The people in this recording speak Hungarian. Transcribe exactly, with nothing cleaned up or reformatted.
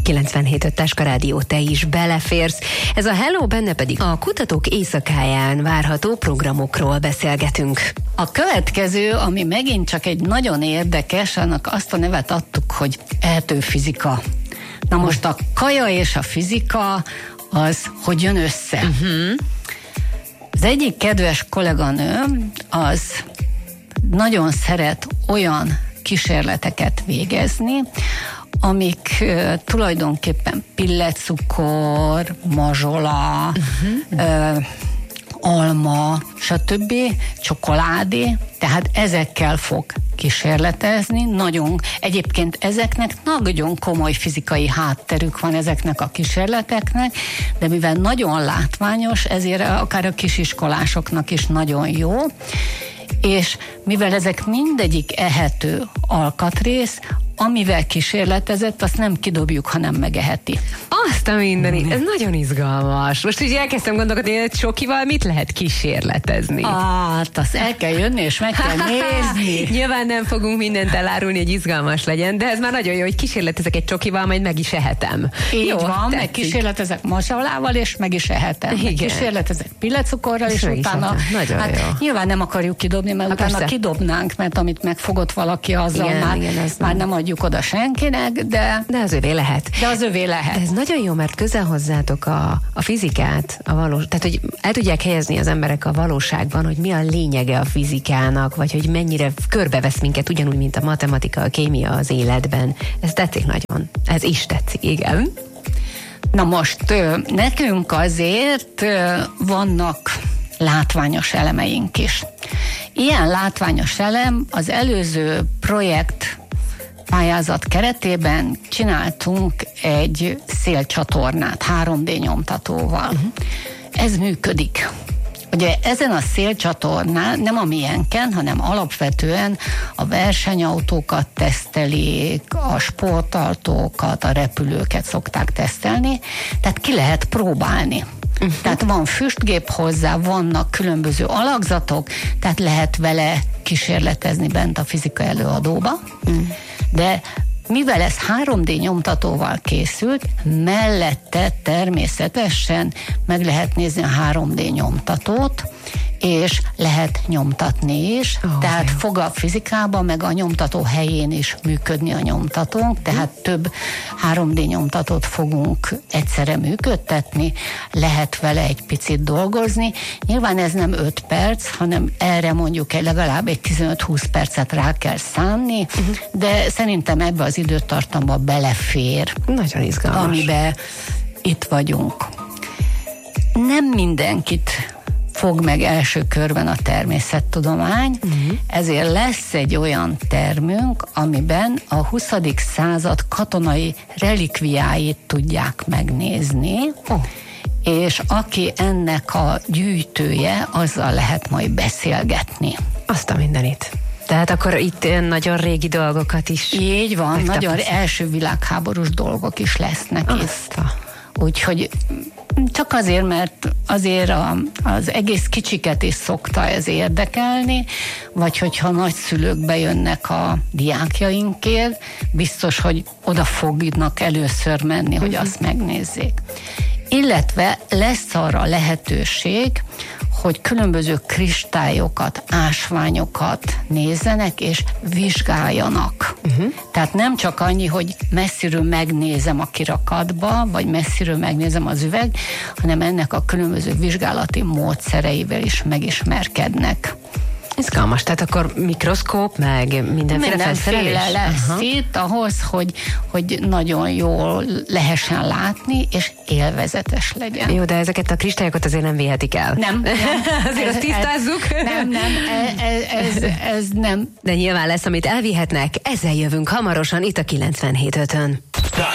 kilencvenhét öt Táska Rádió, te is beleférsz. Ez a Hello, benne pedig a kutatók éjszakáján várható programokról beszélgetünk. A következő, ami megint csak egy nagyon érdekes, annak azt a nevet adtuk, hogy ehetőfizika. Na most a kaja és a fizika az, hogy jön össze. Uh-huh. Az egyik kedves kolléganőm az nagyon szeret olyan kísérleteket végezni, amik uh, tulajdonképpen pillecukor, mazsola, uh-huh. uh, alma, stb., csokoládé, tehát ezekkel fog kísérletezni. Nagyon, egyébként ezeknek nagyon komoly fizikai hátterük van ezeknek a kísérleteknek, de mivel nagyon látványos, ezért akár a kisiskolásoknak is nagyon jó, és mivel ezek mindegyik ehető alkatrész, amivel kísérletezett, azt nem kidobjuk, hanem megeheti. Azt a mindenit, ez nagyon izgalmas. Most ugye elkezdtem gondolkodni, hogy sokival mit lehet kísérletezni. Hát, azt el kell jönni, és meg kell nézni. Nyilván nem fogunk mindent elárulni, hogy izgalmas legyen, de ez már nagyon jó, hogy kísérletezek egy csokival, majd meg is ehetem. Így jó, van, tetszik. meg kísérletezek mazsolával, és meg is ehetem. Meg kísérletezek pillecukorral, és, és utána... Hát, jó. Nyilván nem akarjuk kidobni, mert hát utána persze. kidobnánk, mert amit megfogott valaki, azzal igen, már, igen, már nem adjuk oda senkinek, de... De az övé lehet. De az övé lehet. De ez nagyon jó, mert közel hozzátok a, a fizikát, a valós, tehát hogy el tudják helyezni az emberek a valóságban, hogy mi a lényege a fizikának, vagy hogy mennyire körbevesz minket, ugyanúgy, mint a matematika, a kémia az életben. Ez tetszik nagyon. Ez is tetszik, igen. Na most nekünk azért vannak látványos elemeink is. Ilyen látványos elem az előző projekt pályázat keretében csináltunk egy szélcsatornát három dé nyomtatóval. Uh-huh. Ez működik. Ugye ezen a szélcsatornán nem a miénken, hanem alapvetően a versenyautókat tesztelik, a sportautókat, a repülőket szokták tesztelni, tehát ki lehet próbálni. Uh-huh. Tehát van füstgép hozzá, vannak különböző alakzatok, tehát lehet vele kísérletezni bent a fizika előadóba. Uh-huh. De mivel ez három dé nyomtatóval készült, mellette természetesen meg lehet nézni a három dé nyomtatót, és lehet nyomtatni is, oh, tehát jó. fog a fizikában, meg a nyomtató helyén is működni a nyomtatónk, tehát hm. több három dé nyomtatót fogunk egyszerre működtetni, lehet vele egy picit dolgozni. Nyilván ez nem öt perc, hanem erre mondjuk egy legalább egy tizenöt-húsz percet rá kell szánni, uh-huh. de szerintem ebbe az időtartamba belefér. Nagyon izgalmas. Amiben itt vagyunk. Nem mindenkit fog meg első körben a természettudomány, uh-huh. ezért lesz egy olyan termünk, amiben a huszadik század katonai relikviáit tudják megnézni, oh. és aki ennek a gyűjtője, azzal lehet majd beszélgetni. Azt a mindenit. Tehát akkor itt nagyon régi dolgokat is. Így van, nagyon első világháborús dolgok is lesznek Azt itt. A... Úgyhogy csak azért, mert azért a, az egész kicsiket is szokta ez érdekelni, vagy hogyha nagyszülők bejönnek a diákjainkért, biztos, hogy oda fognak először menni, hogy uh-huh. azt megnézzék. Illetve lesz arra lehetőség, hogy különböző kristályokat, ásványokat nézzenek és vizsgáljanak. Uh-huh. Tehát nem csak annyi, hogy messziről megnézem a kirakatba, vagy messziről megnézem az üveg, hanem ennek a különböző vizsgálati módszereivel is megismerkednek. Izgalmas, tehát akkor mikroszkóp, meg mindenféle felszerelés? Mindenféle lesz Aha. itt ahhoz, hogy, hogy nagyon jól lehessen látni, és élvezetes legyen. Jó, de ezeket a kristályokat azért nem vihetik el. Nem. nem. azért ez, azt tisztázzuk. Ez, nem, nem, ez, ez, ez nem. De nyilván lesz, amit elvihetnek, ezzel jövünk hamarosan itt a kilencvenhét ötön.